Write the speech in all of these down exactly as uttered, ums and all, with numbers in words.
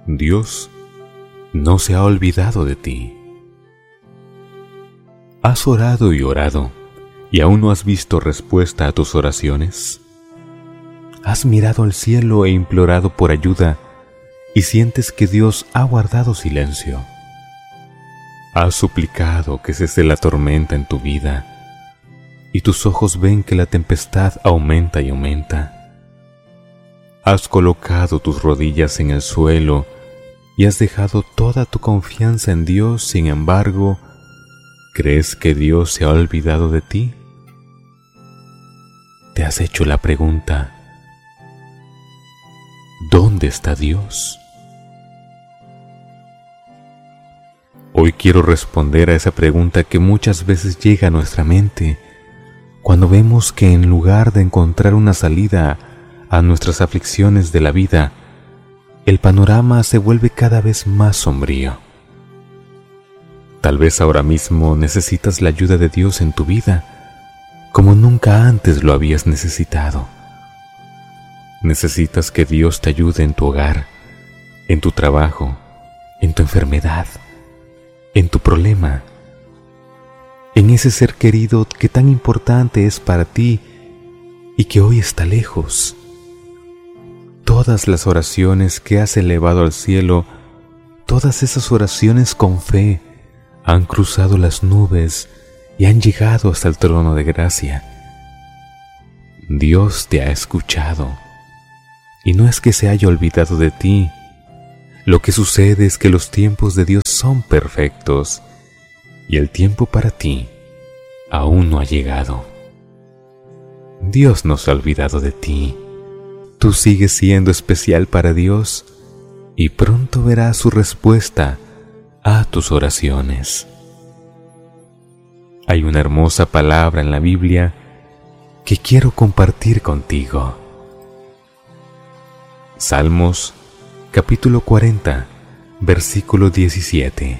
Dios no se ha olvidado de ti. ¿Has orado y orado y aún no has visto respuesta a tus oraciones? ¿Has mirado al cielo e implorado por ayuda y sientes que Dios ha guardado silencio? ¿Has suplicado que cese la tormenta en tu vida y tus ojos ven que la tempestad aumenta y aumenta? ¿Has colocado tus rodillas en el suelo y has dejado toda tu confianza en Dios, sin embargo, crees que Dios se ha olvidado de ti? ¿Te has hecho la pregunta, ¿dónde está Dios? Hoy quiero responder a esa pregunta que muchas veces llega a nuestra mente cuando vemos que en lugar de encontrar una salida a nuestras aflicciones de la vida, el panorama se vuelve cada vez más sombrío. Tal vez ahora mismo necesitas la ayuda de Dios en tu vida, como nunca antes lo habías necesitado. Necesitas que Dios te ayude en tu hogar, en tu trabajo, en tu enfermedad, en tu problema, en ese ser querido que tan importante es para ti y que hoy está lejos. Todas las oraciones que has elevado al cielo, todas esas oraciones con fe, han cruzado las nubes y han llegado hasta el trono de gracia. Dios te ha escuchado, y no es que se haya olvidado de ti. Lo que sucede es que los tiempos de Dios son perfectos, y el tiempo para ti aún no ha llegado. Dios no se ha olvidado de ti. Tú sigues siendo especial para Dios, y pronto verás su respuesta a tus oraciones. Hay una hermosa palabra en la Biblia que quiero compartir contigo. Salmos, capítulo cuarenta, versículo diecisiete.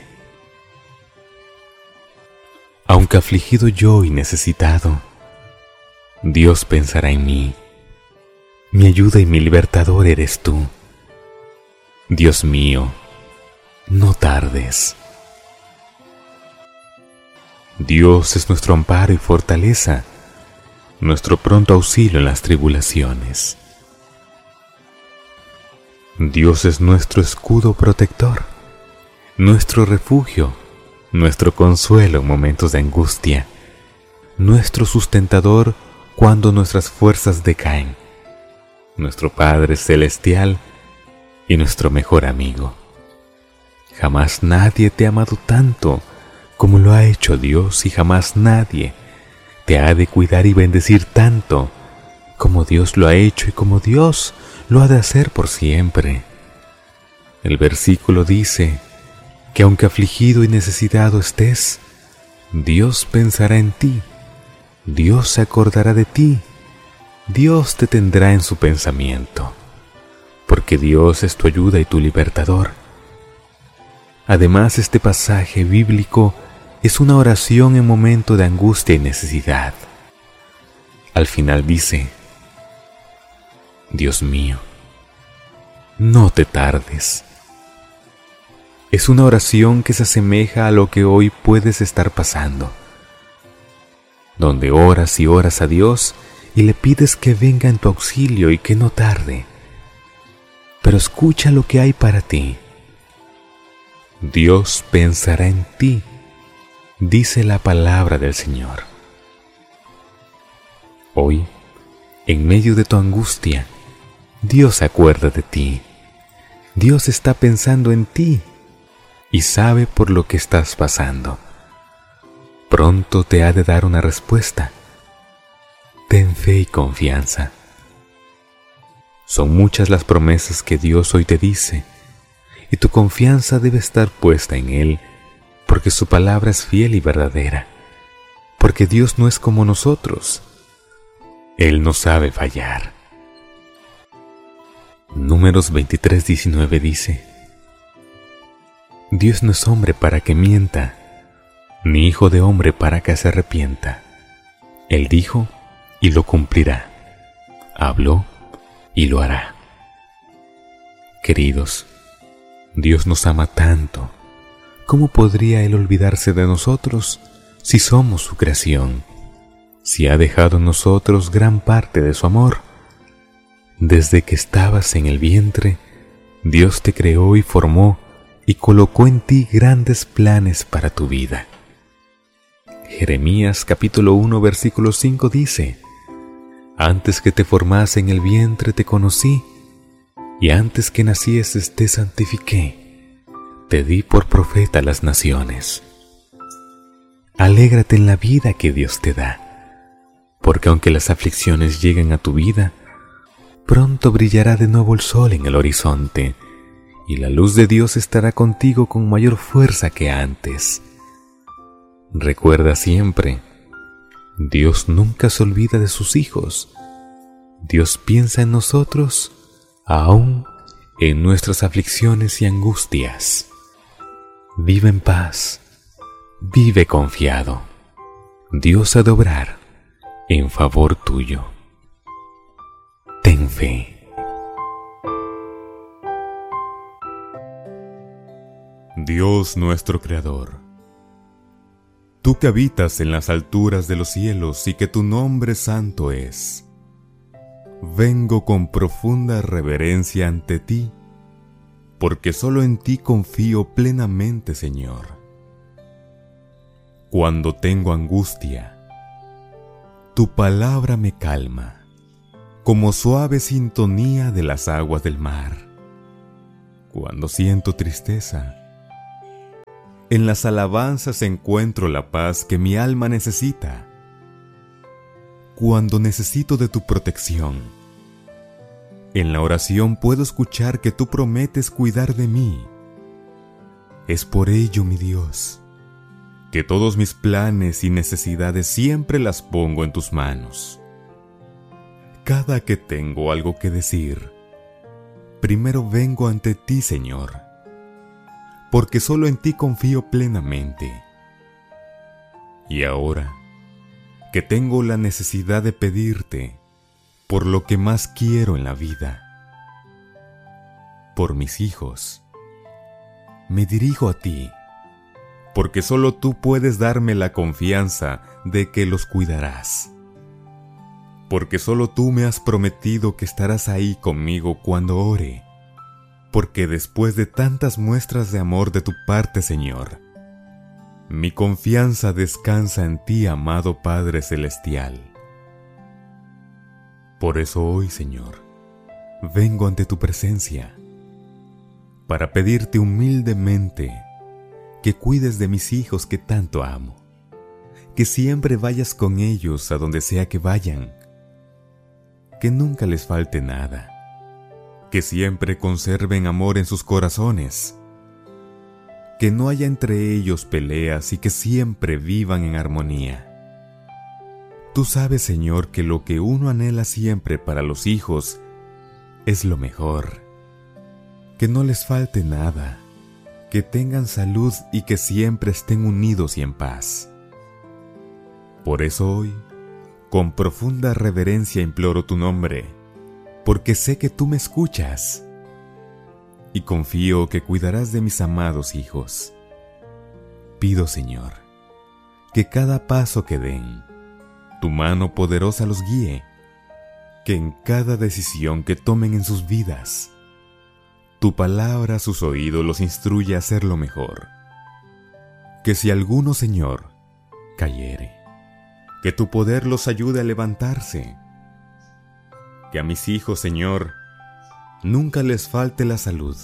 Aunque afligido yo y necesitado, Dios pensará en mí. Mi ayuda y mi libertador eres tú. Dios mío, no tardes. Dios es nuestro amparo y fortaleza, nuestro pronto auxilio en las tribulaciones. Dios es nuestro escudo protector, nuestro refugio, nuestro consuelo en momentos de angustia, nuestro sustentador cuando nuestras fuerzas decaen, nuestro Padre Celestial y nuestro mejor amigo. Jamás nadie te ha amado tanto como lo ha hecho Dios, y jamás nadie te ha de cuidar y bendecir tanto como Dios lo ha hecho y como Dios lo ha de hacer por siempre. El versículo dice que aunque afligido y necesitado estés, Dios pensará en ti, Dios se acordará de ti, Dios te tendrá en su pensamiento, porque Dios es tu ayuda y tu libertador. Además, este pasaje bíblico es una oración en momento de angustia y necesidad. Al final dice, Dios mío, no te tardes. Es una oración que se asemeja a lo que hoy puedes estar pasando, donde oras y oras a Dios y le pides que venga en tu auxilio y que no tarde. Pero escucha lo que hay para ti. Dios pensará en ti, dice la palabra del Señor. Hoy, en medio de tu angustia, Dios se acuerda de ti. Dios está pensando en ti y sabe por lo que estás pasando. Pronto te ha de dar una respuesta. Ten fe y confianza. Son muchas las promesas que Dios hoy te dice, y tu confianza debe estar puesta en Él, porque su palabra es fiel y verdadera, porque Dios no es como nosotros. Él no sabe fallar. Números veintitrés diecinueve dice, Dios no es hombre para que mienta, ni hijo de hombre para que se arrepienta. Él dijo y lo cumplirá. Habló y lo hará. Queridos, Dios nos ama tanto. ¿Cómo podría Él olvidarse de nosotros si somos su creación? Si ha dejado en nosotros gran parte de su amor. Desde que estabas en el vientre, Dios te creó y formó y colocó en ti grandes planes para tu vida. Jeremías capítulo uno versículo cinco dice: Antes que te formase en el vientre te conocí, y antes que nacieses te santifiqué, te di por profeta a las naciones. Alégrate en la vida que Dios te da, porque aunque las aflicciones lleguen a tu vida, pronto brillará de nuevo el sol en el horizonte, y la luz de Dios estará contigo con mayor fuerza que antes. Recuerda siempre, Dios nunca se olvida de sus hijos. Dios piensa en nosotros, aún en nuestras aflicciones y angustias. Vive en paz, vive confiado. Dios ha de obrar en favor tuyo. Ten fe. Dios nuestro Creador, tú que habitas en las alturas de los cielos y que tu nombre santo es, vengo con profunda reverencia ante ti, porque solo en ti confío plenamente, Señor. Cuando tengo angustia, tu palabra me calma, como suave sintonía de las aguas del mar. Cuando siento tristeza, en las alabanzas encuentro la paz que mi alma necesita. Cuando necesito de tu protección, en la oración puedo escuchar que tú prometes cuidar de mí. Es por ello, mi Dios, que todos mis planes y necesidades siempre las pongo en tus manos. Cada que tengo algo que decir, primero vengo ante ti, Señor, porque solo en ti confío plenamente. Y ahora que tengo la necesidad de pedirte por lo que más quiero en la vida, por mis hijos, me dirijo a ti, porque solo tú puedes darme la confianza de que los cuidarás, porque solo tú me has prometido que estarás ahí conmigo cuando ore, porque después de tantas muestras de amor de tu parte, Señor, mi confianza descansa en ti, amado Padre Celestial. Por eso hoy, Señor, vengo ante tu presencia para pedirte humildemente que cuides de mis hijos que tanto amo, que siempre vayas con ellos a donde sea que vayan, que nunca les falte nada, que siempre conserven amor en sus corazones, que no haya entre ellos peleas y que siempre vivan en armonía. Tú sabes, Señor, que lo que uno anhela siempre para los hijos es lo mejor, que no les falte nada, que tengan salud y que siempre estén unidos y en paz. Por eso hoy, con profunda reverencia imploro tu nombre, porque sé que tú me escuchas, y confío que cuidarás de mis amados hijos. Pido, Señor, que cada paso que den, tu mano poderosa los guíe, que en cada decisión que tomen en sus vidas, tu palabra a sus oídos los instruye a hacer lo mejor. Que si alguno, Señor, cayere, que tu poder los ayude a levantarse. Que a mis hijos, Señor, nunca les falte la salud.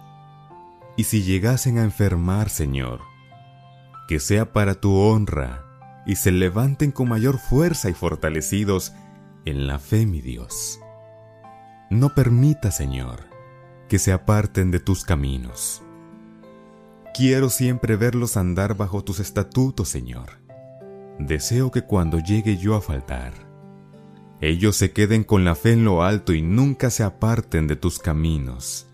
Y si llegasen a enfermar, Señor, que sea para tu honra y se levanten con mayor fuerza y fortalecidos en la fe, mi Dios. No permita, Señor, que se aparten de tus caminos. Quiero siempre verlos andar bajo tus estatutos, Señor. Deseo que cuando llegue yo a faltar, ellos se queden con la fe en lo alto y nunca se aparten de tus caminos.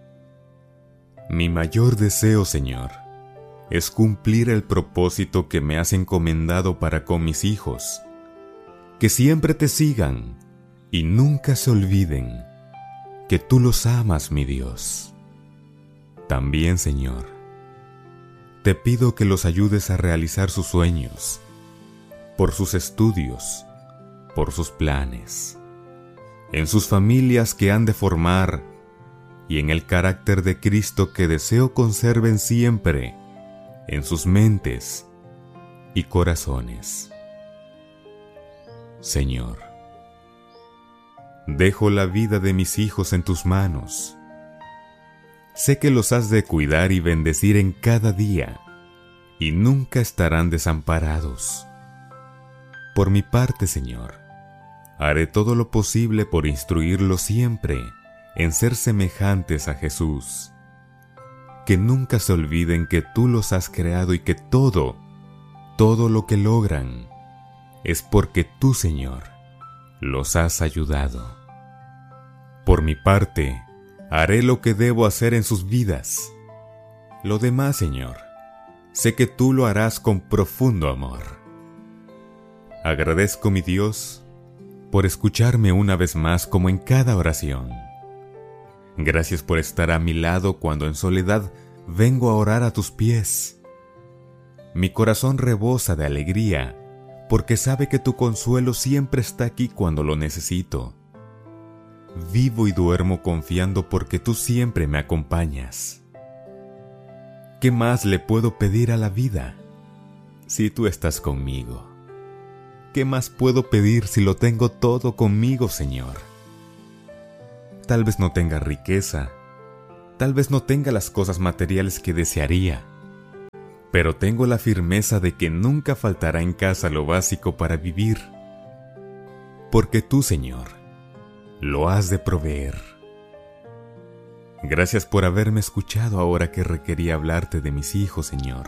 Mi mayor deseo, Señor, es cumplir el propósito que me has encomendado para con mis hijos, que siempre te sigan y nunca se olviden que tú los amas, mi Dios. También, Señor, te pido que los ayudes a realizar sus sueños, por sus estudios, por sus planes, en sus familias que han de formar y en el carácter de Cristo que deseo conserven siempre en sus mentes y corazones. Señor, dejo la vida de mis hijos en tus manos. Sé que los has de cuidar y bendecir en cada día, y nunca estarán desamparados. Por mi parte, Señor, haré todo lo posible por instruirlos siempre en ser semejantes a Jesús. Que nunca se olviden que tú los has creado y que todo, todo lo que logran es porque tú, Señor, los has ayudado. Por mi parte, haré lo que debo hacer en sus vidas. Lo demás, Señor, sé que tú lo harás con profundo amor. Agradezco, mi Dios, por escucharme una vez más como en cada oración. Gracias por estar a mi lado cuando en soledad vengo a orar a tus pies. Mi corazón rebosa de alegría porque sabe que tu consuelo siempre está aquí cuando lo necesito. Vivo y duermo confiando porque tú siempre me acompañas. ¿Qué más le puedo pedir a la vida si tú estás conmigo? ¿Qué más puedo pedir si lo tengo todo conmigo, Señor? Tal vez no tenga riqueza, tal vez no tenga las cosas materiales que desearía, pero tengo la firmeza de que nunca faltará en casa lo básico para vivir, porque tú, Señor, lo has de proveer. Gracias por haberme escuchado ahora que requería hablarte de mis hijos, Señor.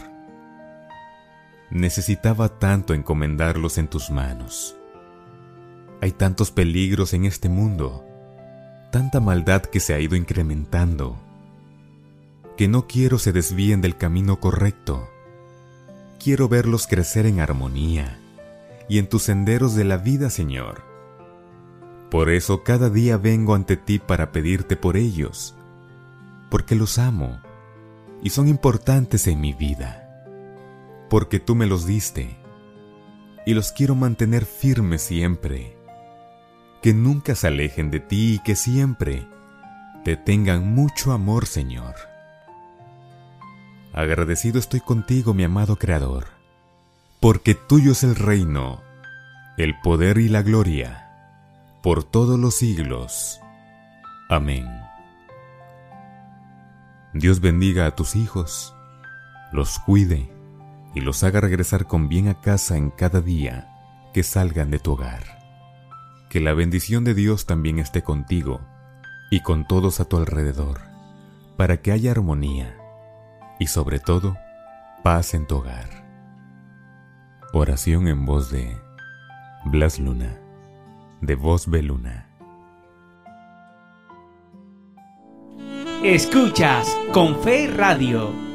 Necesitaba tanto encomendarlos en tus manos. Hay tantos peligros en este mundo, tanta maldad que se ha ido incrementando, que no quiero se desvíen del camino correcto. Quiero verlos crecer en armonía y en tus senderos de la vida, Señor. Por eso cada día vengo ante ti para pedirte por ellos, porque los amo y son importantes en mi vida, porque tú me los diste y los quiero mantener firmes siempre, que nunca se alejen de ti y que siempre te tengan mucho amor, Señor. Agradecido estoy contigo, mi amado Creador, porque tuyo es el reino, el poder y la gloria, por todos los siglos. Amén. Dios bendiga a tus hijos, los cuide y los haga regresar con bien a casa en cada día que salgan de tu hogar. Que la bendición de Dios también esté contigo y con todos a tu alrededor, para que haya armonía y sobre todo paz en tu hogar. Oración en voz de Blas Luna, de Voz B. Luna. Escuchas Con Fe Radio.